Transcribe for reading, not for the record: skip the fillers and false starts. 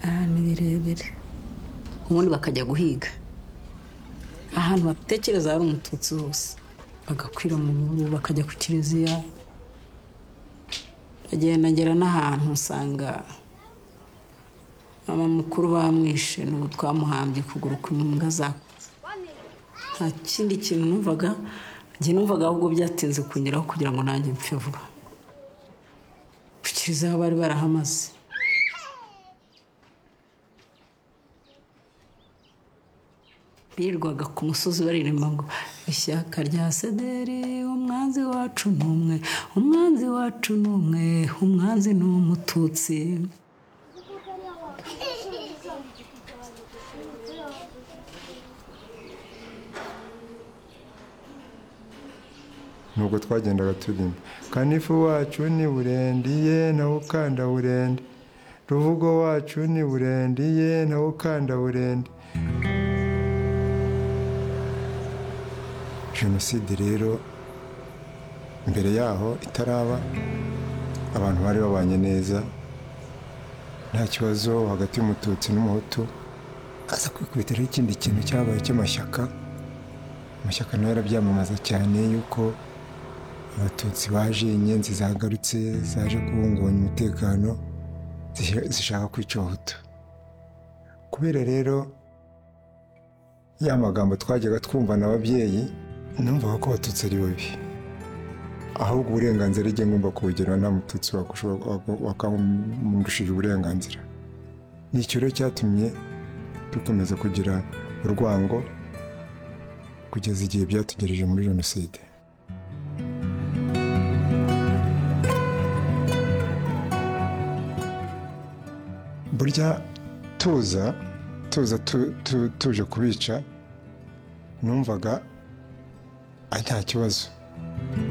ni birebire ubundi bakajya guhiga ahantu batekereza hari umututsi hose bagakwira mu bihuru bakajya ku kiliziya bagera n'ahantu usanga mama mukuru bamwishe n'ubu twamuhambye kuguru kw'imbwa zako nta kindi kintu numvaga ahubwo byatinze kunyuraho kugira ngo nanjye mpfe vuba ku kiliziya bari barahamaze birirwaga ku musozi baririmba ngo ishyaka rya sederi umwanzi wacu n'umwe umwanzi wacu n'umwe umwanzi ni umututsi. nubwo twagendaga turimba kanifu wacu ni burendiye nawe ukanda burende ruvugo wacu ni burendiye nawe ukanda burende. Jenoside rero mbere yaho itaraba abantu bari babanye neza nta kibazo hagati y'umututsi n'umuhutu aza kwikubitiraho ikindi kintu cyabaye cy'amashyaka nayo arabyamamaza cyane yuko abatutsi baje inyenzi zagarutse zaje kubungabanya umutekano zishaka kwica abahutu kubera rero ya magambo twajyaga twumva n'ababyeyi numvaga ko abatutsi ari babi ahubwo uburenganzira igihe ngomba kubugira nta mututsi wakamundishije uburenganzira ni icyo rero cyatumye dukomeza kugira urwango kugeza igihe byatugereje muri jenoside. burya tuje kubica numvaga nta kibazo